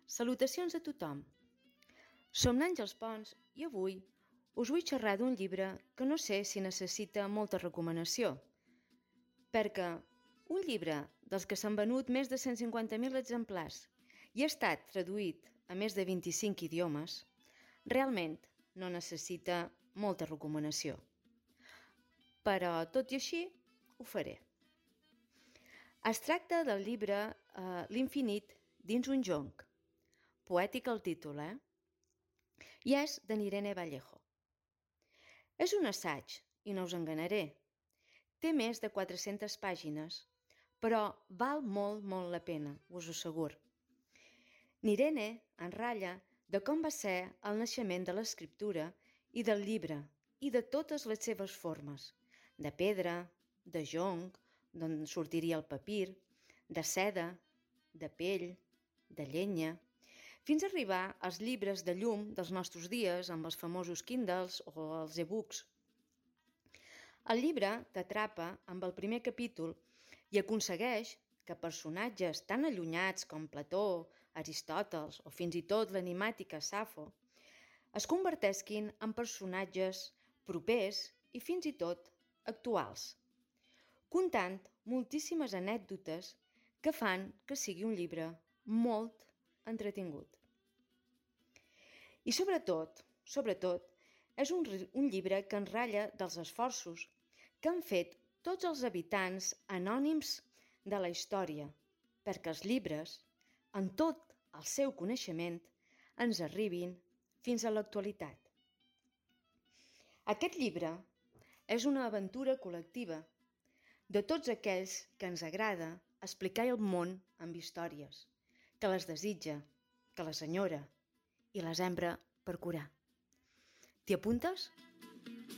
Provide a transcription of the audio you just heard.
Salutacions a tothom. Som l'Àngels Pons i avui us vull xerrar d'un llibre que no sé si necessita molta recomanació, perquè un llibre dels que s'han venut més de 150.000 exemplars i ha estat traduït a més de 25 idiomes, realment no necessita molta recomanació. Però, tot i així, ho faré. Es tracta del llibre L'infinit dins un jonc. Poètic el títol, I és de Irene Vallejo. És un assaig, i no us enganaré. Té més de 400 pàgines, però val molt la pena, us ho asseguro. Irene en ratlla de com va ser el naixement de l'escriptura i del llibre i de totes les seves formes, de pedra, de jonc, d'on sortiria el papir, de seda, de pell, de llenya, fins a arribar als llibres de llum dels nostres dies amb els famosos Kindles o els e-books. El llibre t'atrapa amb el primer capítol i aconsegueix que personatges tan allunyats com Plató, Aristòteles o fins i tot l'enigmàtica Safo es converteixin en personatges propers i fins i tot actuals, contant moltíssimes anècdotes que fan que sigui un llibre molt entretingut. I sobretot, és un llibre que ens ratlla dels esforços que han fet tots els habitants anònims de la història perquè els llibres, en tot el seu coneixement, ens arribin fins a l'actualitat. Aquest llibre és una aventura col·lectiva de tots aquells que ens agrada explicar el món amb històries, que les desitja, que les enyora i les empra per curar. T'hi apuntes?